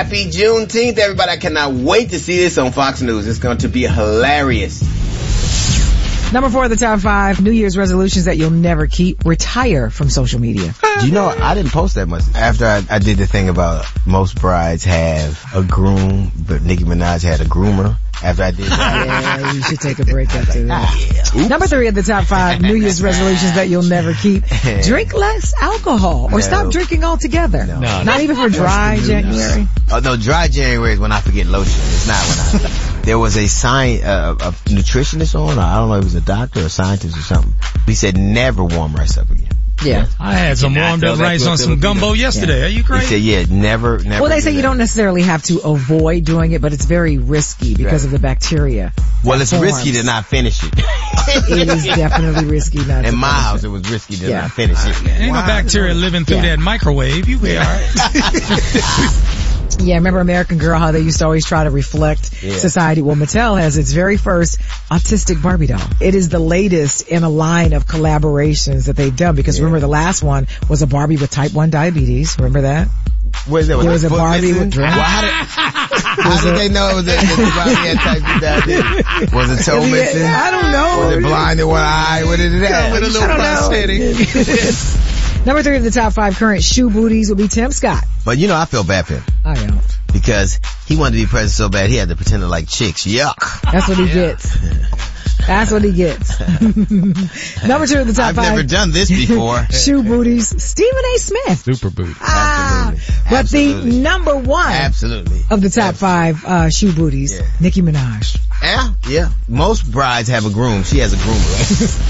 Happy Juneteenth, everybody. I cannot wait to see this on Fox News. It's going to be hilarious. Number 4 of the top 5 New Year's resolutions that you'll never keep. Retire from social media. Do you know, I didn't post that much. After I did the thing about most brides have a groom, but Nicki Minaj had a groomer. After I did that. Yeah, you should take a break after that. Yeah. Number 3 of the top 5 New Year's resolutions that you'll never keep. Drink less alcohol or stop drinking altogether. No. Not even for dry January. Oh no, dry January is when I forget lotion. It's not when there was a nutritionist on, or I don't know if it was a doctor or a scientist or something. He said never warm rice up again. Yeah. I had some warmed up rice on some gumbo yesterday. Yeah. Are you crazy? He said, never. Well, they say you don't necessarily have to avoid doing it, but it's very risky because of the bacteria. Well, it's risky to not finish it. It is definitely risky not to In my house, it was risky to not finish it. Ain't no bacteria living through that microwave. You be alright. Yeah, remember American Girl, how they used to always try to reflect society? Well, Mattel has its very first autistic Barbie doll. It is the latest in a line of collaborations that they've done, because remember the last one was a Barbie with type 1 diabetes. Remember that? What is that? There was a Barbie with how did they know it was a Barbie had type 2 diabetes? Was it toe missing? I don't know. Was it blind in one eye? What did it have? With a little prosthetic. Number 3 of the top 5 current shoe booties will be Tim Scott. But you know, I feel bad for him. I don't. Because he wanted to be president so bad, he had to pretend to like chicks. Yuck. That's what he gets. That's what he gets. Number 2 of the top 5. I've never done this before. Shoe booties, Stephen A. Smith. Super boot. But the number 1 of the top 5 shoe booties, Nicki Minaj. Yeah. Most brides have a groom. She has a groomer.